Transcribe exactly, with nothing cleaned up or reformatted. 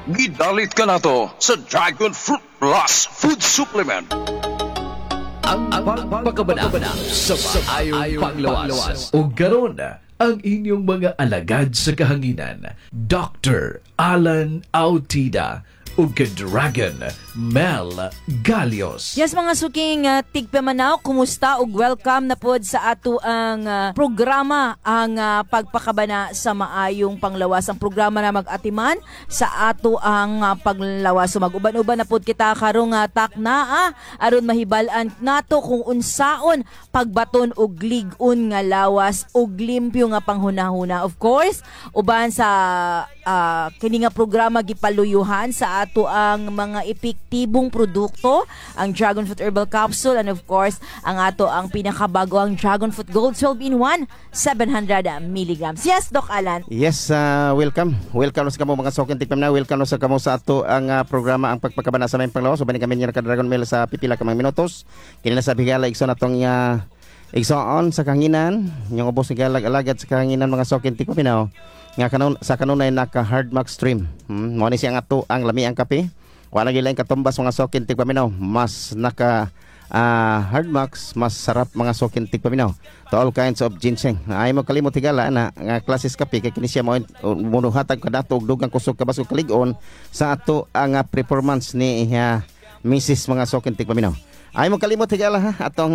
Gidalit ka na to sa Dragon Fruit Plus Food Supplement. Ang pagpakabana sa maayong panglawas. O garon ang inyong mga alagad sa kahanginan, Doctor Alan Autida o Dragon Mel Galios. Yes, mga suking uh, tigpamanaw, kumusta ug welcome na pod sa ato ang uh, programa ang uh, pagpakabana sa maayong panglawas. Ang programa na mag-atiman sa ato ang uh, panglawas. So mag-uban-uban na pod kita karong uh, takna ah, aron mahibal-an nato kung unsaon pagbaton og lig-on nga lawas og limpyo nga panghunahuna. Of course, uban sa uh, kini nga programa gipaluyuhan sa ato ang mga epektibong produkto, ang Dragon Fruit Herbal Capsule, and of course, ang ato ang pinakabago ang Dragon Fruit Gold twelve in one, seven hundred milligrams. Yes, Doc Alan. Yes, uh, welcome. Welcome sa kamo mga sokin tikpam na. Welcome sa kamo sa ato ang uh, programa ang pagpakabana sa may panglawas. Ubani kami niya ka Dragon Mel sa pipila ka mga minutos. Kini na sa bigala igsoon atong uh, igsoon sa kanginan, yung ubos ni galag-alagad sa kanginan mga sokin tikpam na. Nga kanon sa kanunay naka hard mark stream. Hmm, mo ni siya nga to ang lami ang kape. Wala gilain katumbas mga sokin tigpaminaw. Mas naka uh, hard marks, mas sarap mga sokin tigpaminaw. To all kinds of ginseng. Ay mo kalimot higala na nga klases kape kay kini siya mo munuhatag kadato og dugang kusog kabas og kalig-on sa ato ang uh, performance ni uh, Missus mga sokin tigpaminaw. Ay mo kalimot higala ha atong